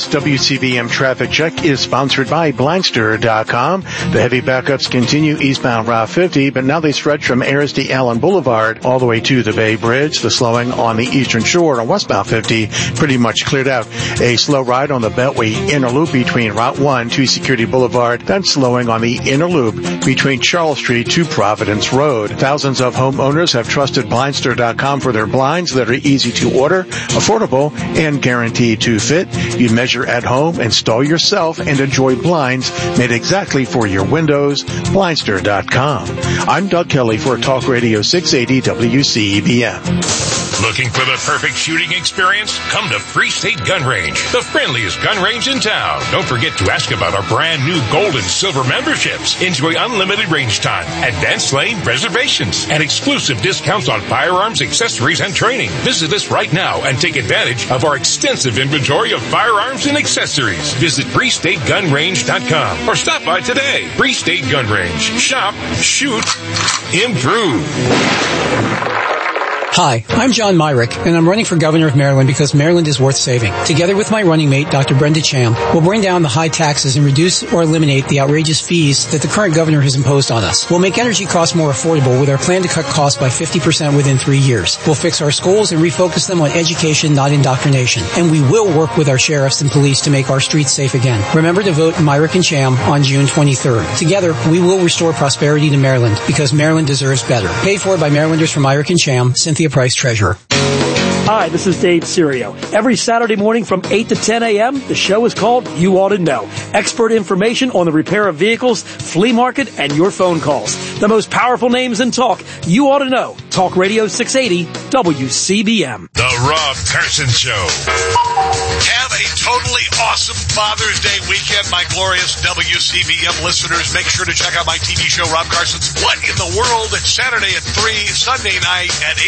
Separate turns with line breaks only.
WCBM Traffic Check is sponsored by Blindster.com. The heavy backups continue eastbound Route 50, but now they stretch from Ayers to Allen Boulevard all the way to the Bay Bridge. The slowing on the eastern shore on westbound 50 pretty much cleared out. A slow ride on the Beltway inner loop between Route 1 to Security Boulevard, then slowing on the inner loop between Charles Street to Providence Road. Thousands of homeowners have trusted Blindster.com for their blinds that are easy to order, affordable, and guaranteed to fit. You measure at home, install yourself, and enjoy blinds made exactly for your windows. Blindster.com. I'm Doug Kelly for Talk Radio 680 WCBM.
Looking for the perfect shooting experience? Come to Free State Gun Range, the friendliest gun range in town. Don't forget to ask about our brand new gold and silver memberships. Enjoy unlimited range time, advanced lane reservations, and exclusive discounts on firearms, accessories, and training. Visit us right now and take advantage of our extensive inventory of firearms and accessories. Visit FreeStateGunRange.com or stop by today. Free State Gun Range. Shop, shoot, improve.
Hi, I'm John Myrick, and I'm running for governor of Maryland because Maryland is worth saving. Together with my running mate, Dr. Brenda Cham, we'll bring down the high taxes and reduce or eliminate the outrageous fees that the current governor has imposed on us. We'll make energy costs more affordable with our plan to cut costs by 50% within 3 years. We'll fix our schools and refocus them on education, not indoctrination. And we will work with our sheriffs and police to make our streets safe again. Remember to vote Myrick and Cham on June 23rd. Together, we will restore prosperity to Maryland because Maryland deserves better. Paid for by Marylanders from Myrick and Cham, Cynthia Price, Treasurer.
Hi, this is Dave Serio. Every Saturday morning from 8 to 10 a.m., the show is called You Ought to Know. Expert information on the repair of vehicles, flea market, and your phone calls. The most powerful names in talk. You Ought to Know. Talk Radio 680 WCBM.
The Rob Carson Show.
Have a totally awesome Father's Day weekend, my glorious WCBM listeners. Make sure to check out my TV show, Rob Carson's What in the World, Saturday at 3, Sunday night at